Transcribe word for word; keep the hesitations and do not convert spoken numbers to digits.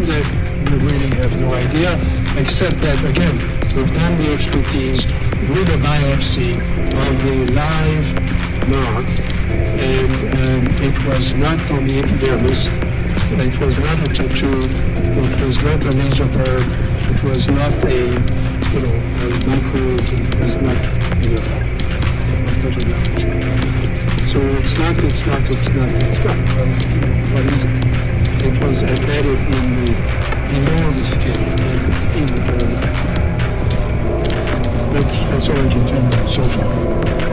they, we really have no idea, except that, again, we've done the expertise with a biopsy of the live mark, and um, it was not on the epidermis, it was not a tattoo, it was not a laser burn, it was not a, you know, a micro, it was not, you know, it was not a large. So it's not, it's not, it's not, it's not, well, what is it? It was embedded in the, below the skin, in, in the, that's, that's all I can tell you so far.